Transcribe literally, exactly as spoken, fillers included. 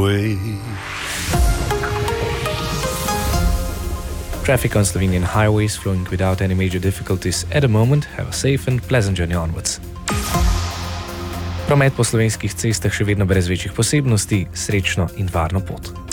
way. Traffic on Slovenian highways flowing without any major difficulties at the moment. Have a safe and pleasant journey onwards. Promet po slovenskih cestah še vedno brez večjih posebnosti, srečno in varno pot.